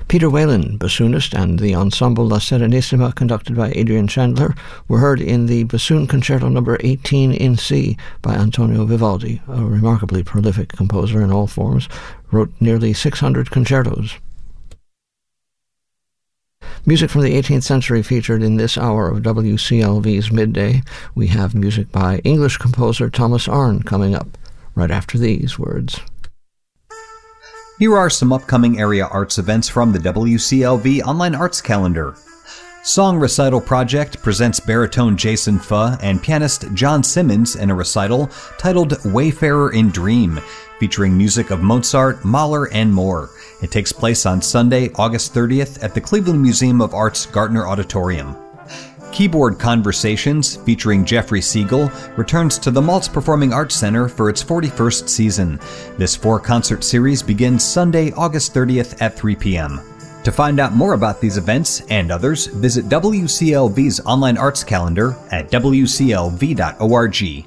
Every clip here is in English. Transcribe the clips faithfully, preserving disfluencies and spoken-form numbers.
Peter Whalen, bassoonist, and the ensemble La Serenissima, conducted by Adrian Chandler, were heard in the Bassoon Concerto number eighteen in C by Antonio Vivaldi, a remarkably prolific composer in all forms, wrote nearly six hundred concertos. Music from the eighteenth century featured in this hour of W C L V's Midday. We have music by English composer Thomas Arne coming up right after these words. Here are some upcoming area arts events from the W C L V Online Arts Calendar. Song Recital Project presents baritone Jason Fuh and pianist John Simmons in a recital titled Wayfarer in Dream, featuring music of Mozart, Mahler, and more. It takes place on Sunday, August thirtieth at the Cleveland Museum of Art's Gartner Auditorium. Keyboard Conversations, featuring Jeffrey Siegel, returns to the Maltz Performing Arts Center for its forty-first season. This four-concert series begins Sunday, August thirtieth at three p.m. To find out more about these events and others, visit W C L V's online arts calendar at w c l v dot org.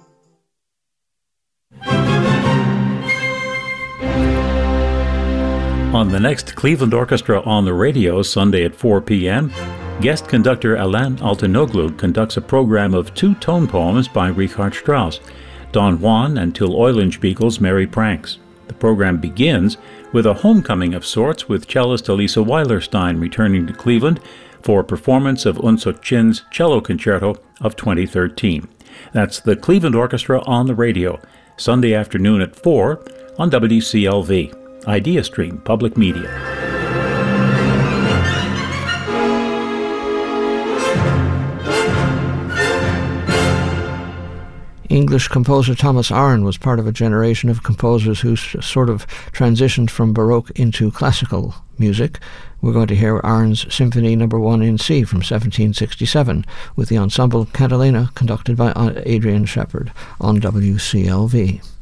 On the next Cleveland Orchestra on the Radio, Sunday at four p.m., guest conductor Alain Altinoglu conducts a program of two tone poems by Richard Strauss, Don Juan and Till Eulenspiegel's Merry Pranks. The program begins with a homecoming of sorts, with cellist Elisa Weilerstein returning to Cleveland for a performance of Un Suk Chin's Cello Concerto of twenty thirteen. That's the Cleveland Orchestra on the Radio, Sunday afternoon at four on W C L V. IdeaStream Public Media. English composer Thomas Arne was part of a generation of composers who sort of transitioned from Baroque into classical music. We're going to hear Arne's Symphony Number One in C from seventeen sixty-seven with the ensemble Cantilena, conducted by Adrian Shepherd on W C L V.